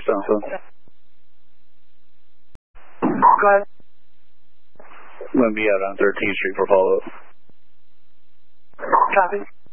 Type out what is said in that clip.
Sounds good. Go ahead. I'm going to be out on 13th Street for follow-up. Copy.